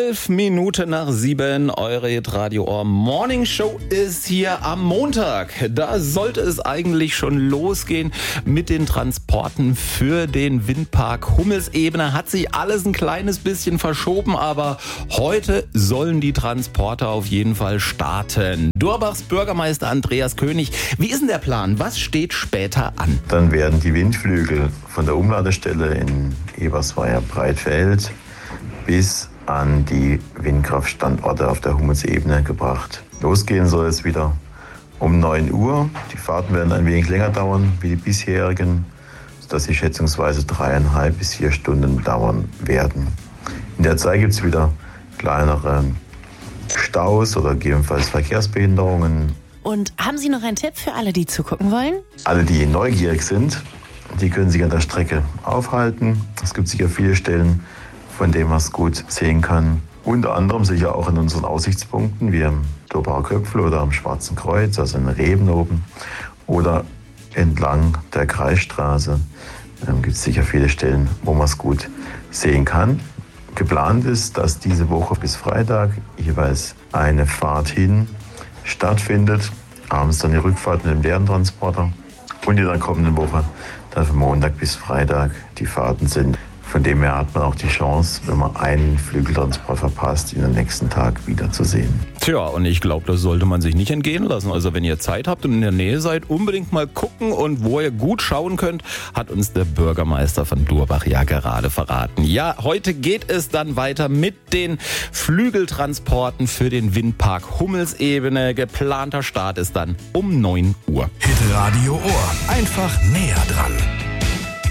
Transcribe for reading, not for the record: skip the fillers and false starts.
7:11, eure Radio Ohr Morning Show ist hier am Montag. Da sollte es eigentlich schon losgehen mit den Transporten für den Windpark Hummelsebene. Hat sich alles ein kleines bisschen verschoben, aber heute sollen die Transporte auf jeden Fall starten. Durbachs Bürgermeister Andreas König, wie ist denn der Plan? Was steht später an? Dann werden die Windflügel von der Umladestelle in Ebersweier-Breitfeld bis an die Windkraftstandorte auf der Hummelsebene gebracht. Losgehen soll es wieder um 9 Uhr. Die Fahrten werden ein wenig länger dauern wie die bisherigen, sodass sie schätzungsweise 3,5 bis 4 Stunden dauern werden. In der Zeit gibt es wieder kleinere Staus oder gegebenenfalls Verkehrsbehinderungen. Und haben Sie noch einen Tipp für alle, die zugucken wollen? Alle, die neugierig sind, die können sich an der Strecke aufhalten. Es gibt sicher viele Stellen, von denen man es gut sehen kann. Unter anderem sicher auch in unseren Aussichtspunkten, wie am Durbacher Köpfel oder am Schwarzen Kreuz, also in Reben oben. Oder entlang der Kreisstraße gibt es sicher viele Stellen, wo man es gut sehen kann. Geplant ist, dass diese Woche bis Freitag jeweils eine Fahrt hin stattfindet. Abends dann die Rückfahrt mit dem leeren Transporter. Und in der kommenden Woche dann von Montag bis Freitag die Fahrten sind. Von dem her hat man auch die Chance, wenn man einen Flügeltransport verpasst, ihn am nächsten Tag wiederzusehen. Tja, und ich glaube, das sollte man sich nicht entgehen lassen. Also wenn ihr Zeit habt und in der Nähe seid, unbedingt mal gucken. Und wo ihr gut schauen könnt, hat uns der Bürgermeister von Durbach ja gerade verraten. Ja, heute geht es dann weiter mit den Flügeltransporten für den Windpark Hummelsebene. Geplanter Start ist dann um 9 Uhr. Hitradio Ohr. Einfach näher dran.